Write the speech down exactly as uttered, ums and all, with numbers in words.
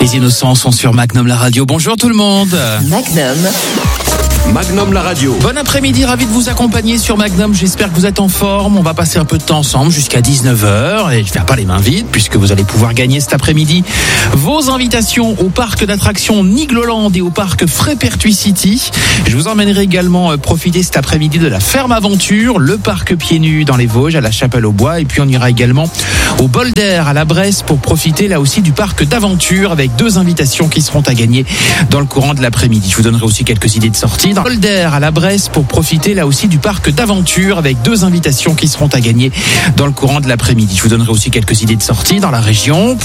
Les innocents sont sur Magnum la radio. Bonjour tout le monde. Magnum. Magnum la radio. Bon après-midi, ravi de vous accompagner sur Magnum. J'espère que vous êtes en forme. On va passer un peu de temps ensemble jusqu'à dix-neuf heures et je ne vais pas les mains vides puisque vous allez pouvoir gagner cet après-midi vos invitations au parc d'attractions Nigloland et au parc Frépertuis City. Je vous emmènerai également profiter cet après-midi de la Ferme Aventure, le parc pieds nus dans les Vosges à la Chapelle-aux-Bois, et puis on ira également au Bol d'Air à la Bresse pour profiter là aussi du parc d'aventure avec deux invitations qui seront à gagner dans le courant de l'après-midi. Je vous donnerai aussi quelques idées de sortie. Dans Bol d'Air à la Bresse pour profiter là aussi du parc d'aventure avec deux invitations qui seront à gagner dans le courant de l'après-midi. Je vous donnerai aussi quelques idées de sortie dans la région.